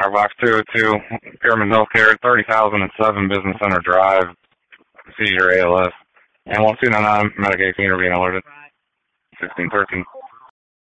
Firebox 202, Pyramid Healthcare, 30,007 Business Center Drive, seizure ALS. And 1299, Medic 18 are being alerted. 1613.